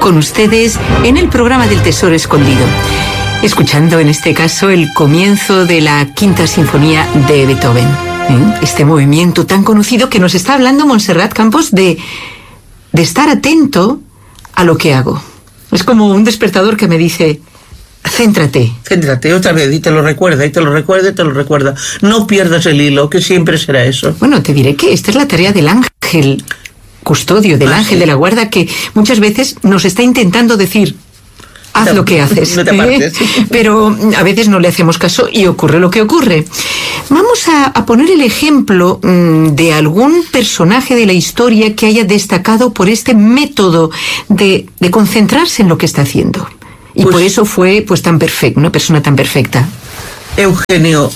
con ustedes en el programa del Tesoro Escondido, escuchando en este caso el comienzo de la Quinta Sinfonía de Beethoven. Este movimiento tan conocido que nos está hablando Montserrat Campos de estar atento a lo que hago. Es como un despertador que me dice: céntrate. Céntrate otra vez, y te lo recuerda, y te lo recuerda, y te lo recuerda. No pierdas el hilo, que siempre será eso. Bueno, te diré que esta es la tarea del ángel custodio, del ángel de la guarda, que muchas veces nos está intentando decir: haz lo que haces. No te apartes. Pero a veces no le hacemos caso y ocurre lo que ocurre. Vamos a poner el ejemplo de algún personaje de la historia que haya destacado por este método de concentrarse en lo que está haciendo. Y pues, por eso fue tan perfecto, una persona tan perfecta. Eugenio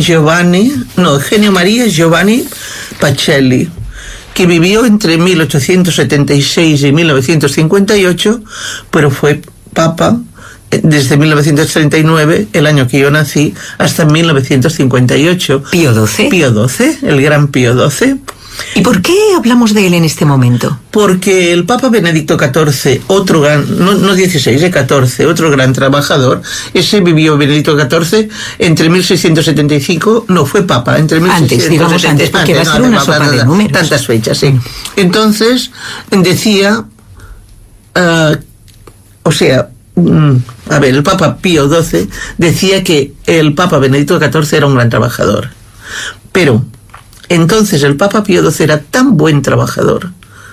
María Giovanni Pacelli, que vivió entre 1876 y 1958, pero fue papa desde 1939, el año que yo nací, hasta 1958. Pío XII. Pío XII, el gran Pío XII. ¿Y por qué hablamos de él en este momento? Porque el Papa Benedicto XIV, otro gran, no 16, 14, otro gran trabajador, ese vivió Benedicto XIV entre 1675, no fue Papa, entre 1675... Antes, porque va a ser una sopa de números. Tantas fechas, sí. Entonces, decía, el Papa Pío XII decía que el Papa Benedicto XIV era un gran trabajador. Pero entonces el Papa Pío XII era tan buen trabajador,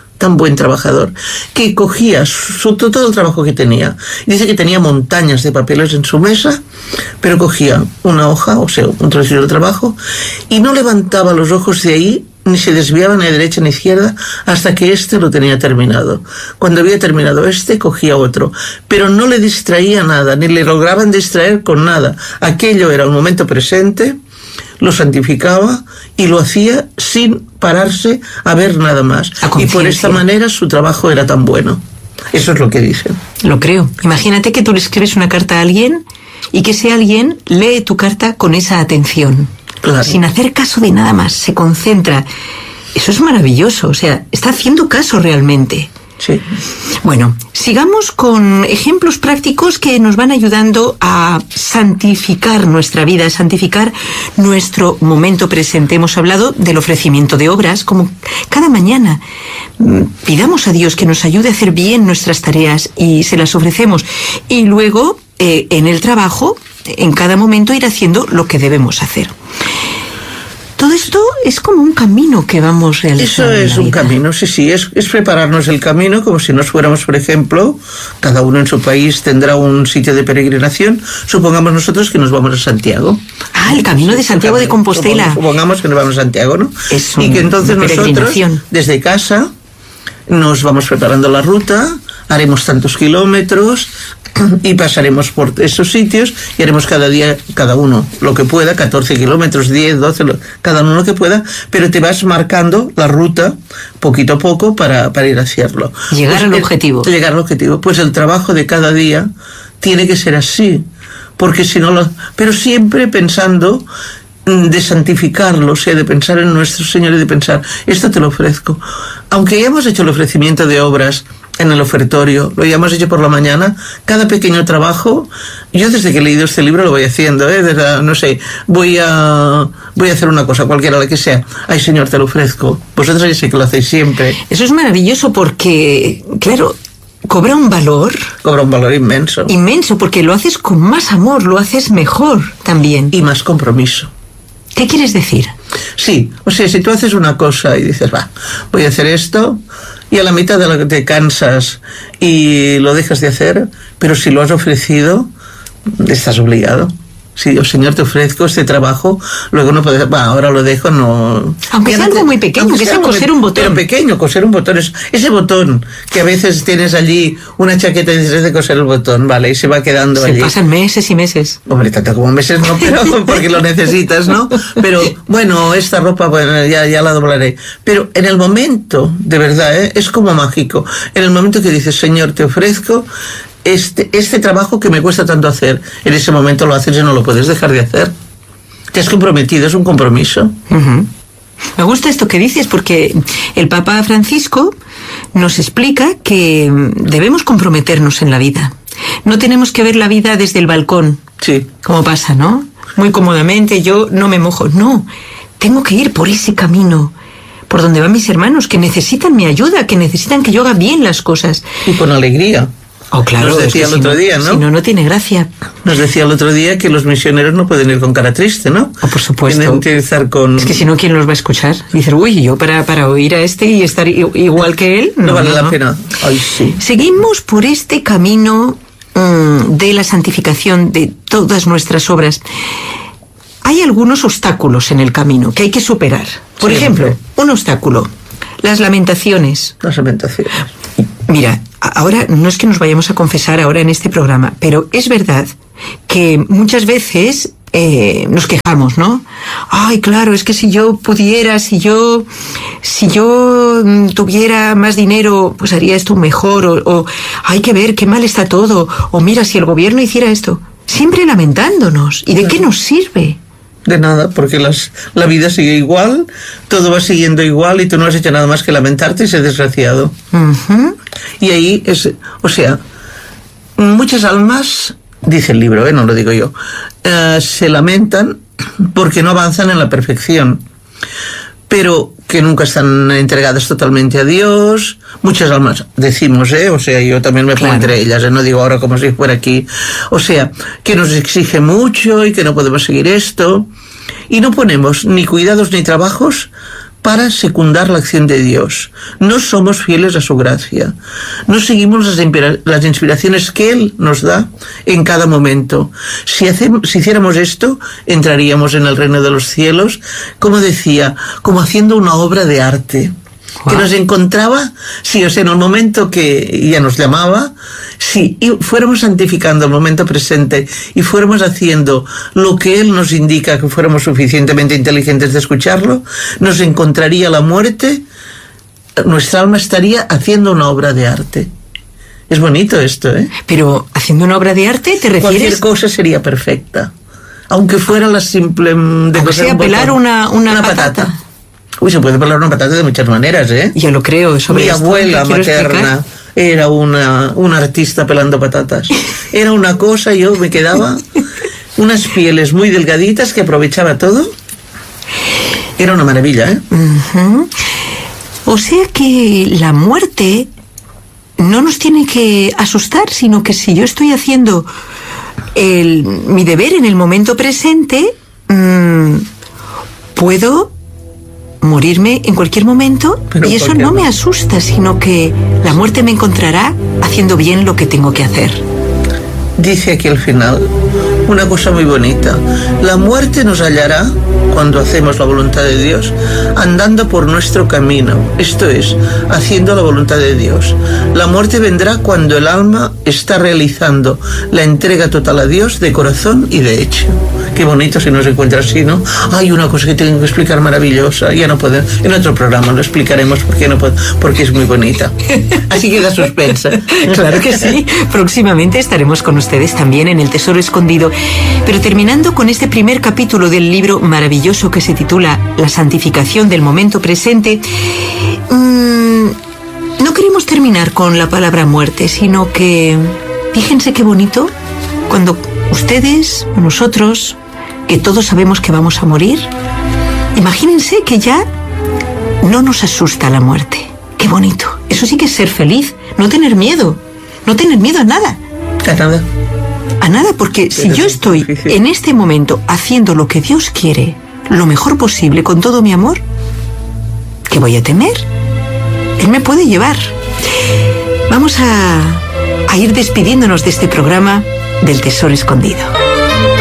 que cogía todo el trabajo que tenía. Dice que tenía montañas de papeles en su mesa, pero cogía una hoja, un trocito de trabajo, y no levantaba los ojos de ahí, ni se desviaba ni a derecha ni a izquierda, hasta que lo tenía terminado. Cuando había terminado cogía otro, pero no le distraía nada, ni le lograban distraer con nada. Aquello era un momento presente, lo santificaba y lo hacía sin pararse a ver nada más. Y por esta manera su trabajo era tan bueno. Eso es lo que dicen. Lo creo. Imagínate que tú le escribes una carta a alguien y que ese alguien lee tu carta con esa atención. Claro. Sin hacer caso de nada más, se concentra. Eso es maravilloso, está haciendo caso realmente. Sí. Bueno, sigamos con ejemplos prácticos que nos van ayudando a santificar nuestra vida, a santificar nuestro momento presente. Hemos hablado del ofrecimiento de obras, como cada mañana pidamos a Dios que nos ayude a hacer bien nuestras tareas y se las ofrecemos. Y luego, en el trabajo, en cada momento ir haciendo lo que debemos hacer. Todo esto es como un camino que vamos realizando. Eso es un camino, sí, es prepararnos el camino, como si nos fuéramos, por ejemplo, cada uno en su país tendrá un sitio de peregrinación. Supongamos nosotros que nos vamos a Santiago. El camino de Santiago de Compostela. Supongamos que nos vamos a Santiago, ¿no? Y que entonces nosotros, desde casa, nos vamos preparando la ruta, haremos tantos kilómetros y pasaremos por esos sitios y haremos cada día, cada uno lo que pueda, 14 kilómetros, 10, 12, cada uno lo que pueda, pero te vas marcando la ruta poquito a poco para ir a hacerlo. Llegar al objetivo. Llegar al objetivo. Pues el trabajo de cada día tiene que ser así, porque si no pero siempre pensando de santificarlo, de pensar en nuestro Señor y de pensar, esto te lo ofrezco. Aunque ya hemos hecho el ofrecimiento de obras en el ofertorio, lo hayamos hecho por la mañana, cada pequeño trabajo, yo desde que he leído este libro lo voy haciendo, voy a hacer una cosa, cualquiera la que sea. Ay, Señor, te lo ofrezco. Vosotros ya sé que lo hacéis siempre. Eso es maravilloso porque, claro, cobra un valor inmenso. Inmenso, porque lo haces con más amor, lo haces mejor también. Y más compromiso. ¿Qué quieres decir? Sí, si tú haces una cosa y dices, voy a hacer esto, y a la mitad de lo que te cansas y lo dejas de hacer, pero si lo has ofrecido, estás obligado. Si yo, Señor, te ofrezco este trabajo, luego no puedes, ahora lo dejo, no. Aunque sea algo muy pequeño, que sea coser un botón. Pero pequeño, coser un botón, ese botón que a veces tienes allí una chaqueta y dices de coser el botón, vale, y se va quedando allí. Se pasan meses y meses. Hombre, tanto como meses no, pero porque lo necesitas, ¿no? Pero bueno, esta ropa, ya la doblaré. Pero en el momento, de verdad, es como mágico. En el momento que dices, Señor, te ofrezco este trabajo que me cuesta tanto hacer, en ese momento lo haces y no lo puedes dejar de hacer. Te has comprometido, es un compromiso. Uh-huh. Me gusta esto que dices porque el Papa Francisco nos explica que debemos comprometernos en la vida. No tenemos que ver la vida desde el balcón, Sí. como pasa, ¿no? Muy cómodamente, yo no me mojo. No, tengo que ir por ese camino, por donde van mis hermanos, que necesitan mi ayuda, que necesitan que yo haga bien las cosas. Y con alegría. Oh, claro, Nos decía es que el otro día, ¿no? Si no, no tiene gracia. Nos decía el otro día que los misioneros no pueden ir con cara triste, ¿no? Oh, por supuesto. Tienen que estar con... Es que si no, ¿quién los va a escuchar? Dice, uy, yo para oír a este y estar igual que él... No vale la pena. Ay, sí. Seguimos por este camino de la santificación de todas nuestras obras. Hay algunos obstáculos en el camino que hay que superar. Por ejemplo, un obstáculo, las lamentaciones. Las lamentaciones. Mira, ahora no es que nos vayamos a confesar ahora en este programa, pero es verdad que muchas veces nos quejamos, ¿no? Ay, claro, es que si yo pudiera, si yo tuviera más dinero, pues haría esto mejor, o hay que ver qué mal está todo, o mira, si el gobierno hiciera esto. Siempre lamentándonos. ¿Y de qué nos sirve? De nada, porque la vida sigue igual, todo va siguiendo igual y tú no has hecho nada más que lamentarte y ser desgraciado. Uh-huh. Y ahí es, o sea, muchas almas, dice el libro, no lo digo yo, se lamentan porque no avanzan en la perfección, pero que nunca están entregadas totalmente a Dios. Muchas almas, decimos, o sea, yo también me pongo entre ellas, no digo ahora como si fuera aquí, o sea, que nos exige mucho y que no podemos seguir esto, y no ponemos ni cuidados ni trabajos para secundar la acción de Dios. No somos fieles a su gracia. No seguimos las inspiraciones que Él nos da en cada momento. Si hiciéramos esto, entraríamos en el reino de los cielos, como decía, como haciendo una obra de arte. Que nos encontraba, sí, o sea, en el momento que ya nos llamaba, si fuéramos santificando el momento presente y fuéramos haciendo lo que Él nos indica, que fuéramos suficientemente inteligentes de escucharlo, nos encontraría la muerte, nuestra alma estaría haciendo una obra de arte. Es bonito esto, ¿eh? Pero, ¿haciendo una obra de arte te refieres? Cualquier cosa sería perfecta, aunque fuera la simple... Aunque sea pelar una patata. Uy, se puede pelar una patata de muchas maneras, ¿eh? Ya lo creo. Mi abuela materna era una artista pelando patatas. Era una cosa, yo me quedaba unas pieles muy delgaditas que aprovechaba todo. Era una maravilla, ¿eh? Uh-huh. O sea que la muerte no nos tiene que asustar, sino que si yo estoy haciendo mi deber en el momento presente, puedo morirme en cualquier momento, y eso no me asusta, sino que la muerte me encontrará haciendo bien lo que tengo que hacer. Dice aquí al final una cosa muy bonita: la muerte nos hallará cuando hacemos la voluntad de Dios, andando por nuestro camino, esto es, haciendo la voluntad de Dios. La muerte vendrá cuando el alma está realizando la entrega total a Dios de corazón y de hecho. Qué bonito si nos encuentra así, ¿no? Hay una cosa que tengo que explicar maravillosa, ya no puedo, en otro programa lo explicaremos porque no puedo, porque es muy bonita. Así queda suspensa. Claro que sí, próximamente estaremos con ustedes también en El Tesoro Escondido, pero terminando con este primer capítulo del libro maravilloso que se titula La santificación del momento presente, no queremos terminar con la palabra muerte, sino que, fíjense qué bonito, cuando ustedes, nosotros, que todos sabemos que vamos a morir, imagínense que ya no nos asusta la muerte. Qué bonito. Eso sí que es ser feliz, no tener miedo a nada. A nada. A nada, porque si yo estoy en este momento haciendo lo que Dios quiere, lo mejor posible, con todo mi amor, ¿qué voy a temer? Él me puede llevar. Vamos a ir despidiéndonos de este programa del Tesoro Escondido.